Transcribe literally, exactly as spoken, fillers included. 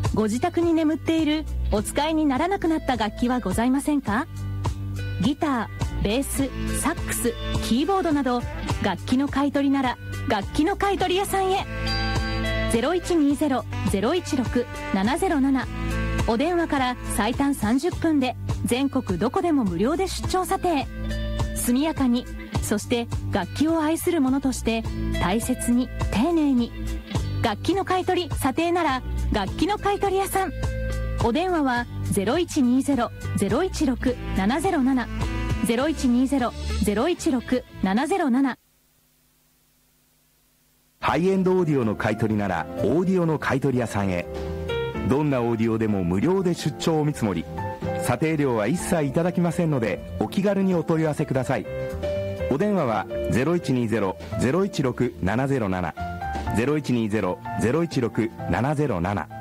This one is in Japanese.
ご自宅に眠っているお使いにならなくなった楽器はございませんか？ギター、ベース、サックス、キーボードなど楽器の買い取りなら楽器の買取屋さんへ。 ゼロいちにゼロ ゼロいちろく ななゼロなな お電話から最短さんじゅっぷんで全国どこでも無料で出張査定。速やかに、そして楽器を愛する者として大切に丁寧に。楽器の買い取り査定なら楽器の買取屋さん。お電話は ゼロいちにゼロ ゼロいちろく ななゼロなな ゼロいちにゼロ ゼロいちろく ななゼロなな。 ハイエンドオーディオの買い取りならオーディオの買い取り屋さんへ。どんなオーディオでも無料で出張お見積もり、査定料は一切いただきませんのでお気軽にお問い合わせください。お電話は ゼロいちにゼロ ゼロいちろく ななゼロなな ゼロいちにゼロ ゼロいちろく ななゼロなな